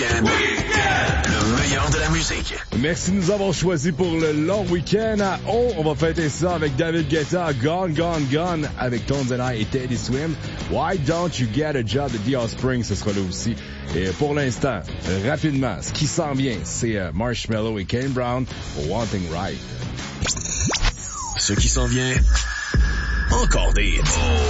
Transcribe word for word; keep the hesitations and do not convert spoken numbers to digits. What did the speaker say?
Le meilleur de la musique. Merci de nous avoir choisis pour le long week-end à O. On va fêter ça avec David Guetta, Gone, Gone, Gone, avec Tones and I et Teddy Swim. Why Don't You Get a Job de The Offspring, ce sera là aussi. Et pour l'instant, rapidement, ce qui s'en vient, c'est euh, Marshmello et Kane Brown pour Wanting Right. Ce qui s'en vient, encore des hits.